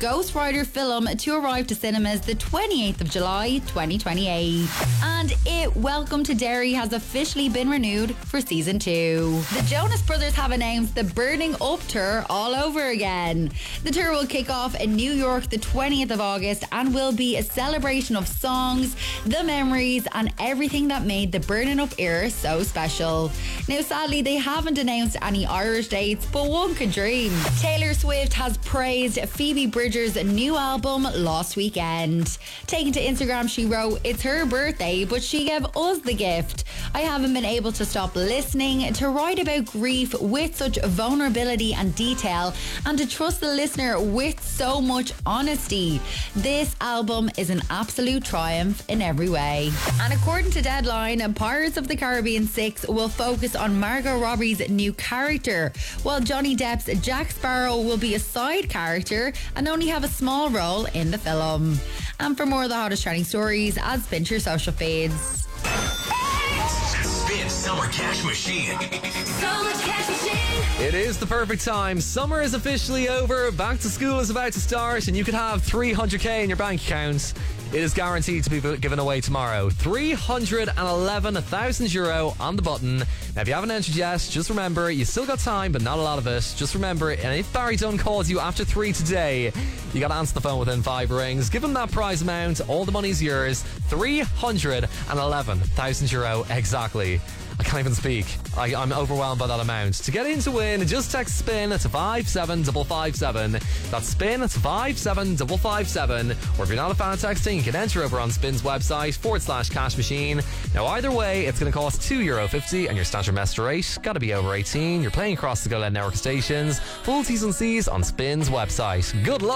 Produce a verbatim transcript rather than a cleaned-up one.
Ghost Rider film to arrive to cinemas the twenty-eighth of July twenty twenty-eight. And It Welcome to Derry has officially been renewed for season two. The Jonas Brothers have announced the Burning Up tour all over again. The tour will kick off in New York the twentieth of August and will be a celebration of songs, the memories and everything that made the Burning Up era so special. Now sadly they haven't announced any Irish dates, but one could dream. Taylor Swift has praised Phoebe Bridgers' new album Lost Weekend. Taken to Instagram, she wrote, "It's her birthday, but she gave us the gift. I haven't been able to stop listening. To write about grief with such vulnerability and detail, and to trust the listener with so much honesty. This album is an absolute triumph in every way." And according to Deadline, Pirates of the Caribbean six will focus on Margot Robbie's new character, while Johnny Depp's Jack Sparrow will be a side character and only have a small role in the film. And for more of the hottest trending stories, add Spin to your social feeds. Spin Summer Cash Machine. Summer Cash Machine. It is the perfect time. Summer is officially over. Back to school is about to start, and you could have three hundred k in your bank account. It is guaranteed to be given away tomorrow. three hundred eleven thousand euro on the button. Now, if you haven't entered yet, just remember, you still got time, but not a lot of it. Just remember, and if Barry Dunn calls you after three today, you got to answer the phone within five rings. Give him that prize amount. All the money's yours. three hundred eleven thousand euro exactly. I can't even speak. I, I'm overwhelmed by that amount. To get in to win, just text SPIN to five seven five five seven. That's SPIN to five seven five five seven. Or if you're not a fan of texting, you can enter over on Spin's website, forward slash cash machine. Now, either way, it's going to cost two euro fifty, and your standard message rate got to be over eighteen. You're playing across the Go Let network stations. Full T's and C's on Spin's website. Good luck.